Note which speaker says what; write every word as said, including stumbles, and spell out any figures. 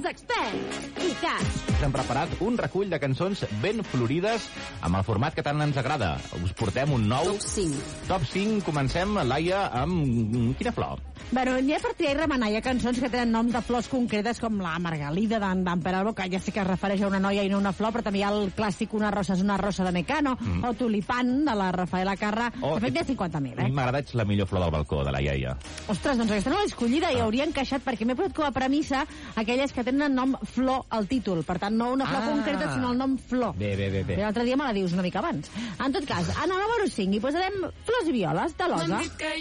Speaker 1: experts. I cas.
Speaker 2: Hem preparat un recull de cançons ben florides amb el format que tant ens agrada. Us portem un nou...
Speaker 3: Top cinc.
Speaker 2: Top cinc. Comencem, Laia, amb... Quina flor?
Speaker 1: Bueno, n'hi ha per triar i remenar. Hi ha cançons que tenen noms de flors concretes com la Margalida d'en d'en Peralbo, que ja sé que es refereix a una noia i no una flor, però també hi ha el clàssic Una rosa és una rosa de Mecano, mm. o Tulipán de la Rafaela Carrà.
Speaker 2: Oh,
Speaker 1: de fet, n'hi ha cinquanta mil,
Speaker 2: A
Speaker 1: eh?
Speaker 2: mi m'agrada, ets la millor flor del balcó, de la iaia.
Speaker 1: Ostres, doncs aquesta no l'he escollida i
Speaker 2: Ah.
Speaker 1: hauria encaixat, perquè m'he posat com a premissa aquelles que tenen nom flor al títol. Per tant, no una flor
Speaker 2: Ah.
Speaker 1: concreta, sinó el nom flor.
Speaker 2: Bé, bé, bé, bé.
Speaker 1: I l'altre dia me la dius una mica abans. En tot cas, en el número cinc hi posarem Flors i violes, de l'Osa.